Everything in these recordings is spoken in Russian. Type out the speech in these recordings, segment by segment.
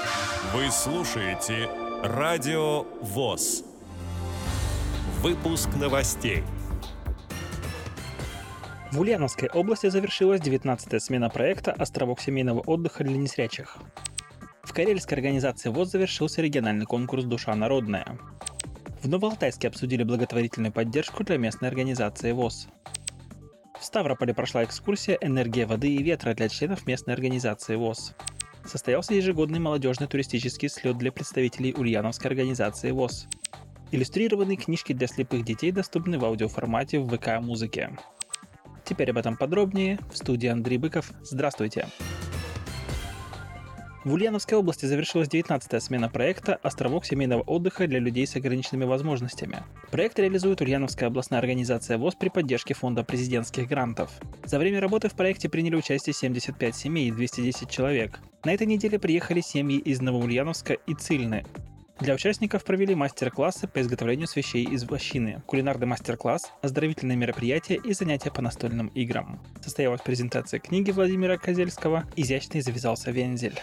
Вы слушаете Радио ВОС. Выпуск новостей. В Ульяновской области завершилась 19-я смена проекта «Островок семейного отдыха для незрячих». В Карельской организации ВОС завершился региональный конкурс «Душа народная». В Новоалтайске обсудили благотворительную поддержку для местной организации ВОС. В Ставрополе прошла экскурсия «Энергия воды и ветра» для членов местной организации ВОС. Состоялся ежегодный молодежный туристический слет для представителей Ульяновской организации ВОС. Иллюстрированные книжки для слепых детей доступны в аудиоформате в ВК-музыке. Теперь об этом подробнее. В студии Андрей Быков. Здравствуйте. В Ульяновской области завершилась 19-я смена проекта «Островок семейного отдыха для людей с ограниченными возможностями». Проект реализует Ульяновская областная организация ВОС при поддержке Фонда президентских грантов. За время работы в проекте приняли участие 75 семей и 210 человек. На этой неделе приехали семьи из Новоульяновска и Цильны. Для участников провели мастер-классы по изготовлению свечей из вощины, кулинарный мастер-класс, оздоровительные мероприятия и занятия по настольным играм. Состоялась презентация книги Владимира Козельского «Изящный завязался вензель».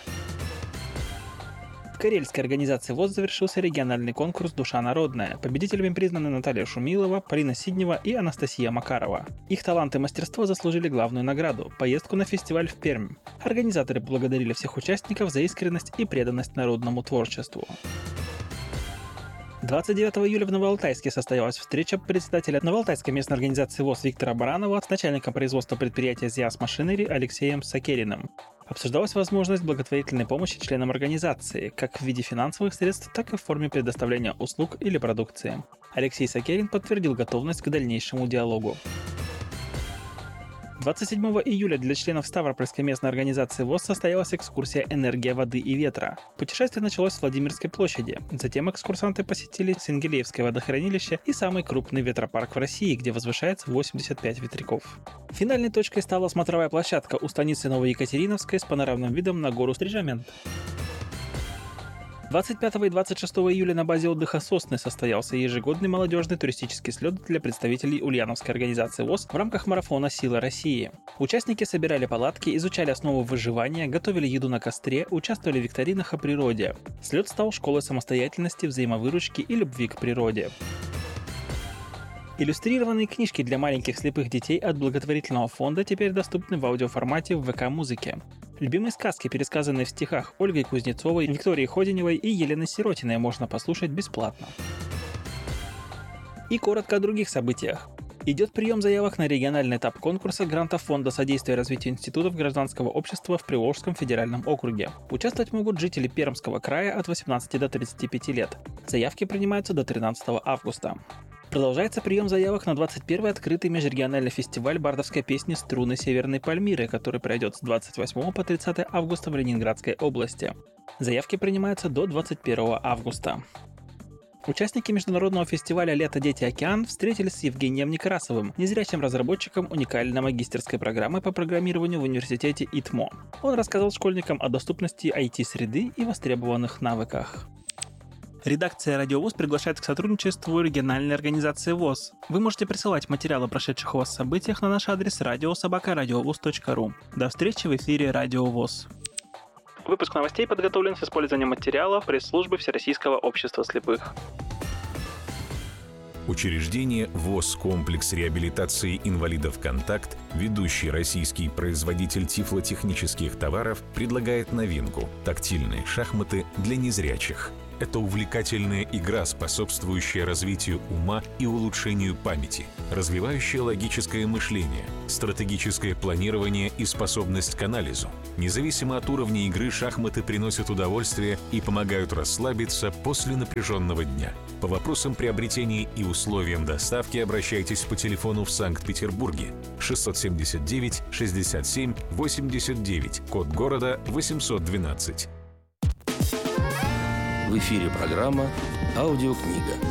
В Карельской организации ВОС завершился региональный конкурс «Душа народная». Победителями признаны Наталья Шумилова, Полина Сиднева и Анастасия Макарова. Их талант и мастерство заслужили главную награду – поездку на фестиваль в Пермь. Организаторы поблагодарили всех участников за искренность и преданность народному творчеству. 29 июля в Новоалтайске состоялась встреча председателя Новоалтайской местной организации ВОС Виктора Баранова с начальником производства предприятия «Зиас Машинери» Алексеем Сакериным. Обсуждалась возможность благотворительной помощи членам организации, как в виде финансовых средств, так и в форме предоставления услуг или продукции. Алексей Сакерин подтвердил готовность к дальнейшему диалогу. 27 июля для членов Ставропольской местной организации ВОС состоялась экскурсия «Энергия воды и ветра». Путешествие началось с Владимирской площади. Затем экскурсанты посетили Сенгелеевское водохранилище и самый крупный ветропарк в России, где возвышается 85 ветряков. Финальной точкой стала смотровая площадка у станицы Новоекатериновской с панорамным видом на гору Стрижамент. 25 и 26 июля на базе отдыха «Сосны» состоялся ежегодный молодежный туристический слет для представителей Ульяновской организации ВОС в рамках марафона «Сила России». Участники собирали палатки, изучали основы выживания, готовили еду на костре, участвовали в викторинах о природе. Слет стал школой самостоятельности, взаимовыручки и любви к природе. Иллюстрированные книжки для маленьких слепых детей от благотворительного фонда теперь доступны в аудиоформате в ВК-музыке. Любимые сказки, пересказанные в стихах Ольгой Кузнецовой, Викторией Ходиневой и Елены Сиротиной, можно послушать бесплатно. И коротко о других событиях. Идет прием заявок на региональный этап конкурса грантов Фонда содействия развитию институтов гражданского общества в Приволжском федеральном округе. Участвовать могут жители Пермского края от 18 до 35 лет. Заявки принимаются до 13 августа. Продолжается прием заявок на 21-й открытый межрегиональный фестиваль бардовской песни «Струны Северной Пальмиры», который пройдет с 28 по 30 августа в Ленинградской области. Заявки принимаются до 21 августа. Участники международного фестиваля «Лето, дети, океан» встретились с Евгением Некрасовым, незрячим разработчиком уникальной магистерской программы по программированию в университете ИТМО. Он рассказал школьникам о доступности IT-среды и востребованных навыках. Редакция «Радио ВОС» приглашает к сотрудничеству региональной организации ВОС. Вы можете присылать материалы о прошедших у вас событиях на наш адрес radio@radiovos.ru. До встречи в эфире «Радио ВОС». Выпуск новостей подготовлен с использованием материалов пресс-службы Всероссийского общества слепых. Учреждение ВОС «Комплекс реабилитации инвалидов «Контакт», ведущий российский производитель тифлотехнических товаров, предлагает новинку – тактильные шахматы для незрячих. Это увлекательная игра, способствующая развитию ума и улучшению памяти, развивающая логическое мышление, стратегическое планирование и способность к анализу. Независимо от уровня игры, шахматы приносят удовольствие и помогают расслабиться после напряженного дня. По вопросам приобретения и условиям доставки обращайтесь по телефону в Санкт-Петербурге 679 67 89, код города 812. В эфире программа «Аудиокнига».